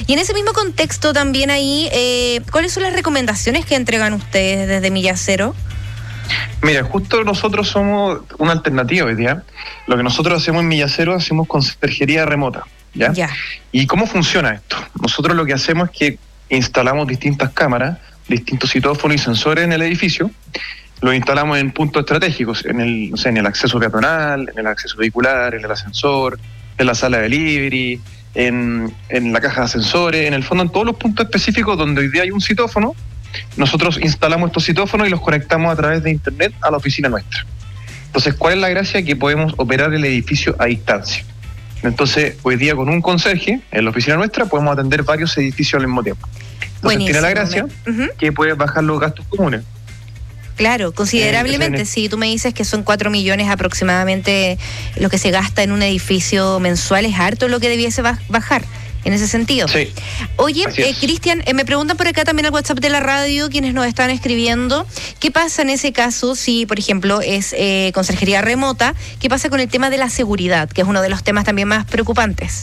Y en ese mismo contexto también ahí, ¿cuáles son las recomendaciones que entregan ustedes desde Milla Cero? Mira, justo nosotros somos una alternativa hoy día. Lo que nosotros hacemos en Milla Cero, hacemos conserjería remota, ¿ya? ¿Y cómo funciona esto? Nosotros lo que hacemos es que instalamos distintas cámaras, distintos citófonos y sensores en el edificio. Los instalamos en puntos estratégicos, en el acceso peatonal, en el acceso vehicular, en el ascensor, en la sala de delivery, en la caja de ascensores, en el fondo en todos los puntos específicos donde hoy día hay un citófono. Nosotros instalamos estos citófonos y los conectamos a través de internet a la oficina nuestra. Entonces, ¿cuál es la gracia? Que podemos operar el edificio a distancia. Entonces, hoy día con un conserje en la oficina nuestra podemos atender varios edificios al mismo tiempo. Entonces, buenísimo. Tiene la gracia que puedes bajar los gastos comunes. Claro, considerablemente. Si tú me dices que son 4 millones aproximadamente lo que se gasta en un edificio mensual, es harto lo que debiese bajar en ese sentido. Sí. Oye, Cristian, me preguntan por acá también al WhatsApp de la radio, quienes nos están escribiendo, ¿qué pasa en ese caso si, por ejemplo, es conserjería remota? ¿Qué pasa con el tema de la seguridad, que es uno de los temas también más preocupantes?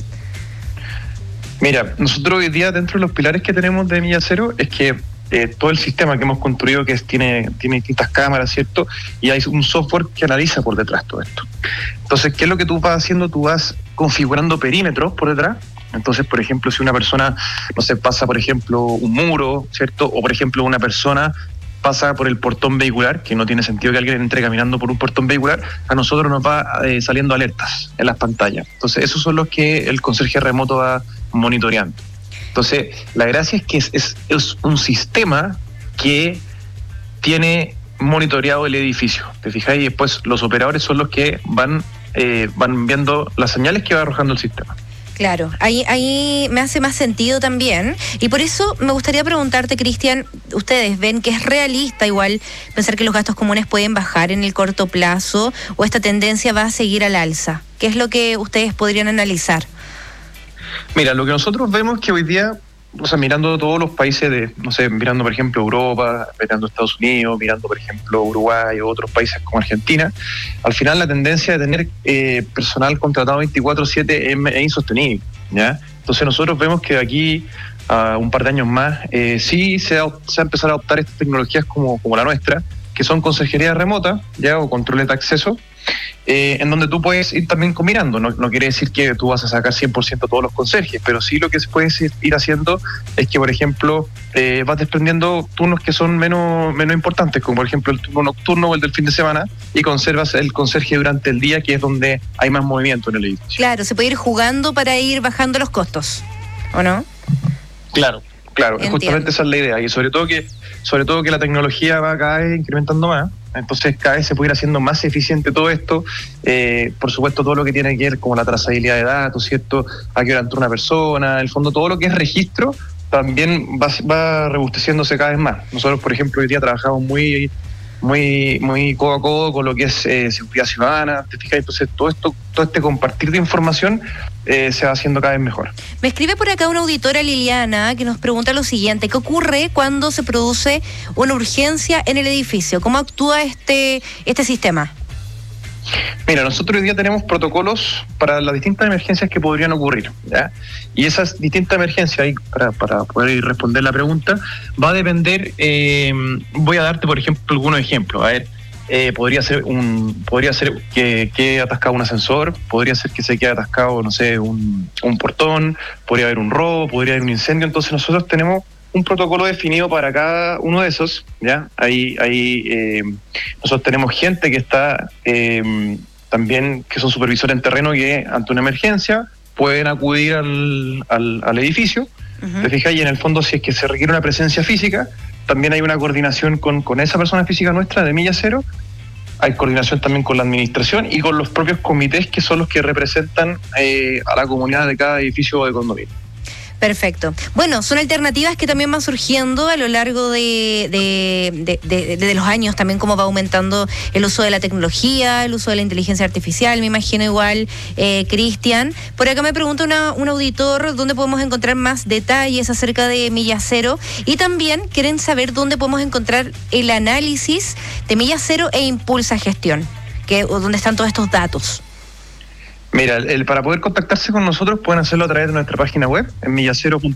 Mira, nosotros hoy día dentro de los pilares que tenemos de Milla Cero es que todo el sistema que hemos construido tiene distintas cámaras, ¿cierto? Y hay un software que analiza por detrás todo esto. Entonces, ¿qué es lo que tú vas haciendo? Tú vas configurando perímetros por detrás. Entonces, por ejemplo, si una persona, no sé, pasa, por ejemplo, un muro, ¿cierto? O, por ejemplo, una persona pasa por el portón vehicular, que no tiene sentido que alguien entre caminando por un portón vehicular, a nosotros nos va saliendo alertas en las pantallas. Entonces, esos son los que el conserje remoto va monitoreando. Entonces, la gracia es que es un sistema que tiene monitoreado el edificio, ¿te fijas? Y después los operadores son los que van viendo las señales que va arrojando el sistema. Claro, ahí me hace más sentido también, y por eso me gustaría preguntarte, Cristian, ¿ustedes ven que es realista igual pensar que los gastos comunes pueden bajar en el corto plazo o esta tendencia va a seguir al alza? ¿Qué es lo que ustedes podrían analizar? Mira, lo que nosotros vemos es que hoy día, o sea, mirando todos los países mirando por ejemplo Europa, mirando Estados Unidos, mirando por ejemplo Uruguay o otros países como Argentina, al final la tendencia de tener personal contratado 24/7 es insostenible, ¿ya? Entonces nosotros vemos que de aquí a un par de años más sí se va a empezar a adoptar estas tecnologías como la nuestra, que son conserjerías remotas, ¿ya? O controles de acceso, en donde tú puedes ir también combinando. No quiere decir que tú vas a sacar 100% todos los conserjes, pero sí lo que se puede ir haciendo es que, por ejemplo, vas desprendiendo turnos que son menos importantes, como por ejemplo el turno nocturno o el del fin de semana, y conservas el conserje durante el día, que es donde hay más movimiento en el edificio. Claro, se puede ir jugando para ir bajando los costos, ¿o no? Claro, justamente esa es la idea, y sobre todo que la tecnología va cada vez incrementando más. Entonces cada vez se puede ir haciendo más eficiente todo esto, por supuesto todo lo que tiene que ver como la trazabilidad de datos, ¿cierto? A qué hora entra una persona, en el fondo todo lo que es registro también va robusteciéndose cada vez más. Nosotros, por ejemplo, hoy día trabajamos muy codo a codo con lo que es seguridad ciudadana, ¿te fijas? Entonces todo este compartir de información se va haciendo cada vez mejor. Me escribe por acá una auditora, Liliana, que nos pregunta lo siguiente: ¿qué ocurre cuando se produce una urgencia en el edificio? ¿Cómo actúa este sistema? Mira, nosotros hoy día tenemos protocolos para las distintas emergencias que podrían ocurrir, ¿ya? Y esas distintas emergencias, ahí para poder responder la pregunta, va a depender, voy a darte por ejemplo algunos ejemplos. A ver, podría ser que quede atascado un ascensor, podría ser que se quede atascado, no sé, un portón, podría haber un robo, podría haber un incendio. Entonces nosotros tenemos un protocolo definido para cada uno de esos, ¿ya? Nosotros tenemos gente que está también, que son supervisores en terreno, que ante una emergencia pueden acudir al edificio. ¿Te fijas? Y en el fondo, si es que se requiere una presencia física, también hay una coordinación con esa persona física nuestra de Milla Cero. Hay coordinación también con la administración y con los propios comités, que son los que representan a la comunidad de cada edificio o de condominio. Perfecto. Bueno, son alternativas que también van surgiendo a lo largo de los años, también cómo va aumentando el uso de la tecnología, el uso de la inteligencia artificial, me imagino igual, Cristian. Por acá me pregunta un auditor dónde podemos encontrar más detalles acerca de Milla Cero, y también quieren saber dónde podemos encontrar el análisis de Milla Cero e Impulsa Gestión, dónde están todos estos datos. Mira, para poder contactarse con nosotros pueden hacerlo a través de nuestra página web, en millacero.com.